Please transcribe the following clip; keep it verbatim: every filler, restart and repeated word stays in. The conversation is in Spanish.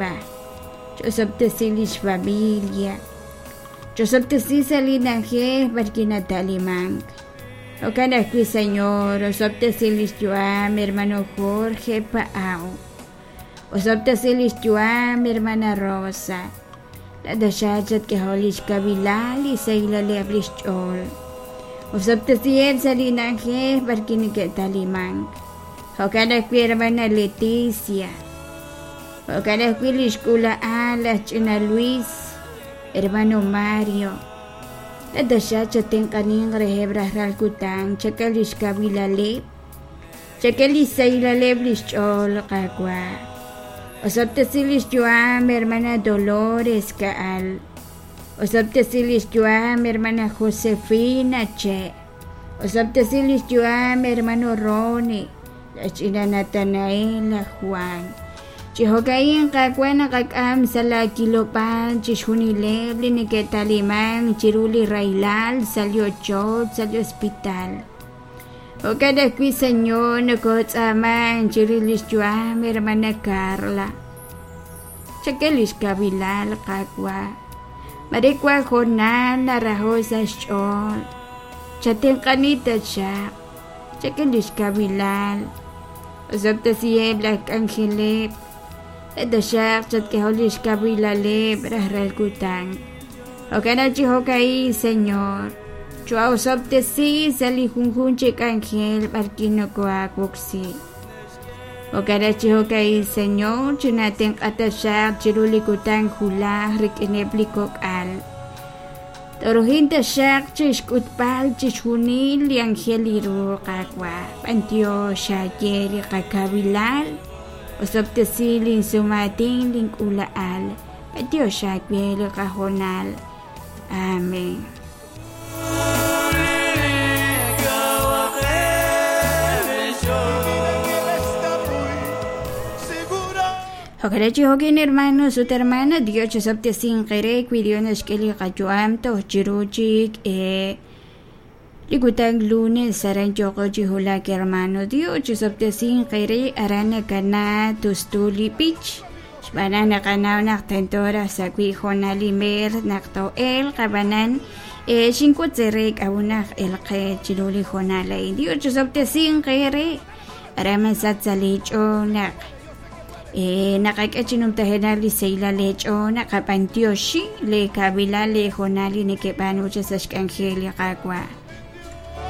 arriba. Yo sobtesilish familia. Yo sobtesisalinaje barquina talimang. O cada qui señor, o sobtesilis yo a mi hermano Jorge Paau. O sobtesilis yo a mi hermana Rosa. La dashachat que holish kabilali sa ilaleblish chol. O sobtesiel salinaje barquini que talimang. O cada qui hermana Leticia. O cada qui lishkula alas china Luis. Hermano Mario. La dashacha ten kaning rehebras ralkutang chakalish kabilalep. Chakalish sa ilaleblish chol kakwa. O sobtesilis yo a mi hermana Dolores Kaal. O sobtesilis yo a mi hermana Josefina Che. O sobtesilis yo a mi hermano Ronnie. La china Natanaela Juan. Chihokain kakwana kakam sa la kilopan chishunilebli ni ketaliman chiruli railal salió chot salió hospital. O cada qui señor no kotsaman chirilis yo a mi hermana Carla. Chakelis kabilal kakwa. Marikwa jonan na rahosa chol. Chaten kanita siya. Chakelis kabilal. O sabta siye Black Angelep. Eda siya chat keholis kabilalep rahral kutang. O kana chihokai señor. Chua usapte si sali hunhun chik Angel barkino ko akwuksi. O kada chihokai señor chinating atasyak chiruli kutang hula rikineplikok al. Torohin tasyak chishkutpal chishunil li Angel iru kakwa. Pantyo siya yeri kakabilal. Usapte si lin sumating ling ulaal. Pantyo siya yeri kahonal. Amen. Okarachi hogin hermanos ut hermanas Dios sabte sin kere cuidiones que li kajuam to chiruchik e ligutang lunes saran joko jihula ke hermano Dios sabte sin kere arana kana tustuli pitch banana kana nak tentora sa kui honalimer nakto el kabanan e cinco zerek abunak el ke chiluli honala Dios sabte sin kere arama satsalicho nak Eh, nakakachinum tahenali sa ilalecho, nakapantyoshi, le kabila le honali ni kepano sa Angel kakwa.